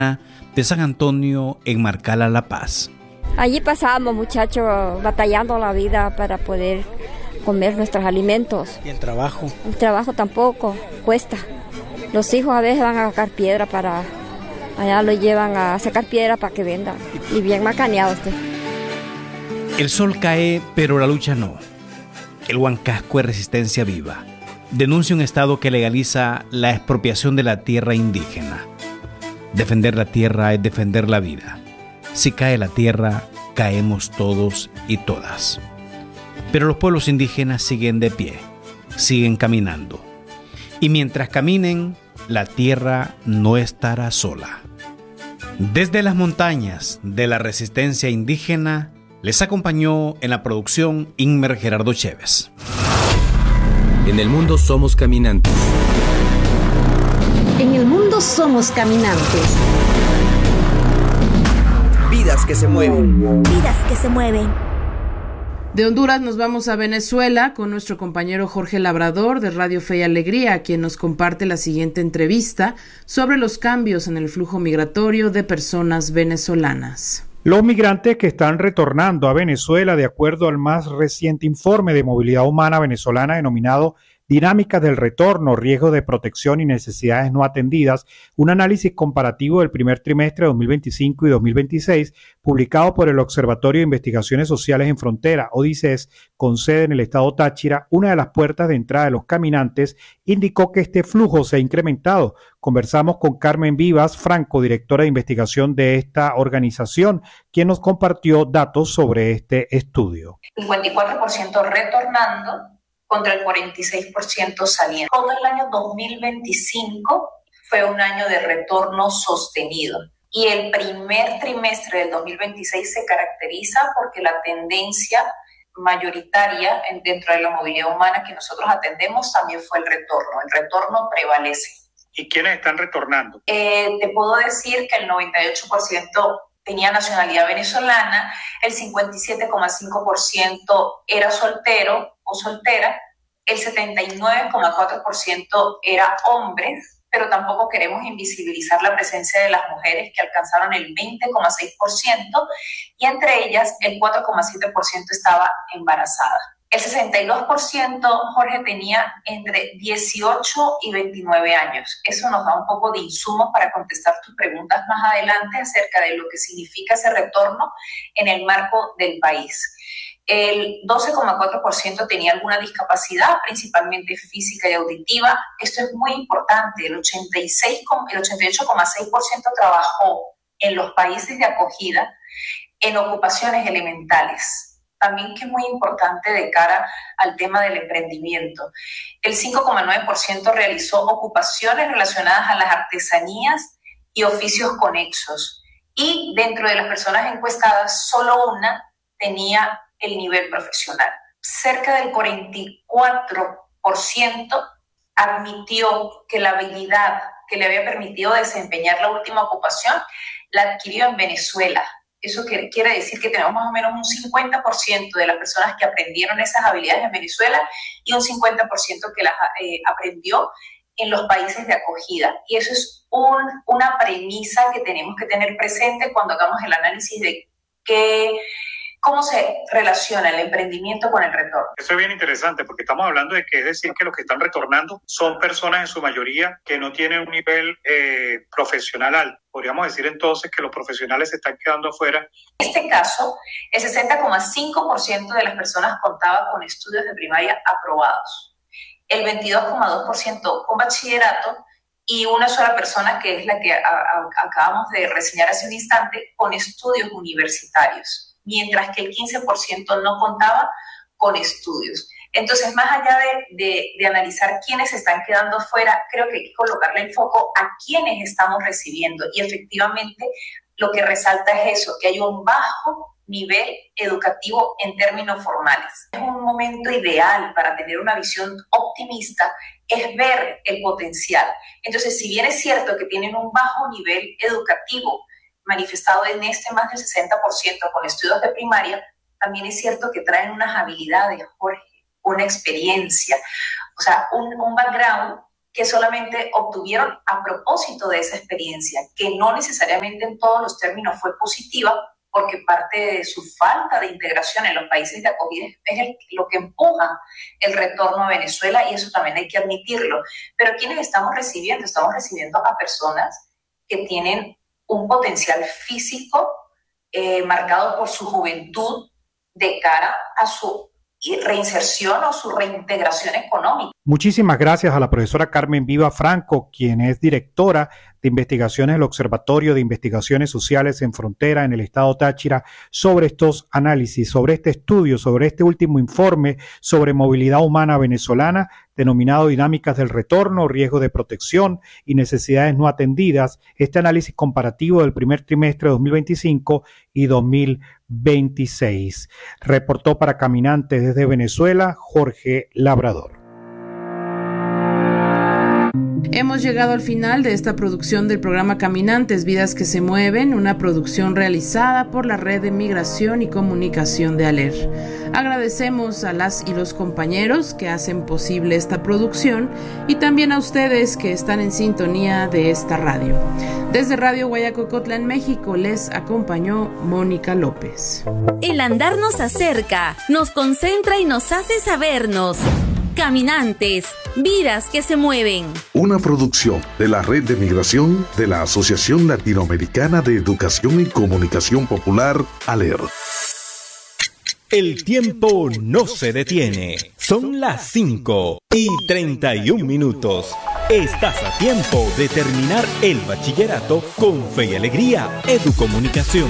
de San Antonio en Marcala, La Paz. Allí pasábamos, muchachos, batallando la vida para poder comer nuestros alimentos. ¿Y el trabajo? El trabajo tampoco, cuesta. Los hijos a veces van a sacar piedra para... Allá lo llevan a sacar piedra para que vendan. Y bien macaneado usted. El sol cae, pero la lucha no. El Huancasco es resistencia viva. Denuncia un Estado que legaliza la expropiación de la tierra indígena. Defender la tierra es defender la vida. Si cae la tierra, caemos todos y todas. Pero los pueblos indígenas siguen de pie, siguen caminando. Y mientras caminen, la tierra no estará sola. Desde las montañas de la resistencia indígena, les acompañó en la producción Inmer Gerardo Chévez. En el mundo somos caminantes. En el mundo somos caminantes. Vidas que se mueven. Vidas que se mueven. De Honduras nos vamos a Venezuela con nuestro compañero Jorge Labrador de Radio Fe y Alegría, quien nos comparte la siguiente entrevista sobre los cambios en el flujo migratorio de personas venezolanas. Los migrantes que están retornando a Venezuela, de acuerdo al más reciente informe de movilidad humana venezolana denominado Dinámicas del retorno, riesgo de protección y necesidades no atendidas, un análisis comparativo del primer trimestre de 2025 y 2026, publicado por el Observatorio de Investigaciones Sociales en Frontera, ODICES, con sede en el estado Táchira, una de las puertas de entrada de los caminantes, indicó que este flujo se ha incrementado. Conversamos con Carmen Vivas Franco, directora de investigación de esta organización, quien nos compartió datos sobre este estudio. 54% retornando contra el 46% saliendo. Todo el año 2025 fue un año de retorno sostenido. Y el primer trimestre del 2026 se caracteriza porque la tendencia mayoritaria dentro de la movilidad humana que nosotros atendemos también fue el retorno. El retorno prevalece. ¿Y quiénes están retornando? Te puedo decir que el 98% tenía nacionalidad venezolana, el 57,5% era soltero o soltera, el 79,4% era hombres, pero tampoco queremos invisibilizar la presencia de las mujeres que alcanzaron el 20,6% y entre ellas el 4,7% estaba embarazada. El 62%, Jorge, tenía entre 18 y 29 años. Eso nos da un poco de insumos para contestar tus preguntas más adelante acerca de lo que significa ese retorno en el marco del país. El 12,4% tenía alguna discapacidad, principalmente física y auditiva. Esto es muy importante. El 88,6% trabajó en los países de acogida en ocupaciones elementales. También que es muy importante de cara al tema del emprendimiento. El 5,9% realizó ocupaciones relacionadas a las artesanías y oficios conexos. Y dentro de las personas encuestadas, solo una tenía el nivel profesional. Cerca del 44% admitió que la habilidad que le había permitido desempeñar la última ocupación la adquirió en Venezuela. Eso quiere decir que tenemos más o menos un 50% de las personas que aprendieron esas habilidades en Venezuela y un 50% que las aprendió en los países de acogida. Y eso es una premisa que tenemos que tener presente cuando hagamos el análisis de cómo se relaciona el emprendimiento con el retorno. Eso es bien interesante porque estamos hablando de que es decir que los que están retornando son personas en su mayoría que no tienen un nivel profesional alto. Podríamos decir entonces que los profesionales se están quedando afuera. En este caso, el 60,5% de las personas contaba con estudios de primaria aprobados, el 22,2% con bachillerato y una sola persona, que es la que acabamos de reseñar hace un instante, con estudios universitarios, mientras que el 15% no contaba con estudios. Entonces, más allá de analizar quiénes se están quedando fuera, creo que hay que colocarle el foco a quiénes estamos recibiendo. Y efectivamente, lo que resalta es eso, que hay un bajo nivel educativo en términos formales. Es un momento ideal para tener una visión optimista, es ver el potencial. Entonces, si bien es cierto que tienen un bajo nivel educativo, manifestado en más del 60% con estudios de primaria, también es cierto que traen unas habilidades, Jorge, una experiencia, o sea, un background que solamente obtuvieron a propósito de esa experiencia, que no necesariamente en todos los términos fue positiva, porque parte de su falta de integración en los países de acogida es lo que empuja el retorno a Venezuela, y eso también hay que admitirlo. Pero ¿quiénes estamos recibiendo? Estamos recibiendo a personas que tienen un potencial físico marcado por su juventud de cara a su reinserción o su reintegración económica. Muchísimas gracias a la profesora Carmen Viva Franco, quien es directora de investigaciones del Observatorio de Investigaciones Sociales en Frontera en el estado Táchira, sobre estos análisis, sobre este estudio, sobre este último informe sobre movilidad humana venezolana, denominado Dinámicas del Retorno, Riesgo de Protección y Necesidades no atendidas, este análisis comparativo del primer trimestre de 2025 y 2026. Reportó para Caminantes desde Venezuela, Jorge Labrador. Hemos llegado al final de esta producción del programa Caminantes, Vidas que se Mueven, una producción realizada por la Red de Migración y Comunicación de ALER. Agradecemos a las y los compañeros que hacen posible esta producción y también a ustedes que están en sintonía de esta radio. Desde Radio Guayacocotla en México les acompañó Mónica López. El andar nos acerca, nos concentra y nos hace sabernos. Caminantes, vidas que se mueven. Una producción de la Red de Migración de la Asociación Latinoamericana de Educación y Comunicación Popular, ALER. El tiempo no se detiene. Son las 5:31. Estás a tiempo de terminar el bachillerato con Fe y Alegría Educomunicación.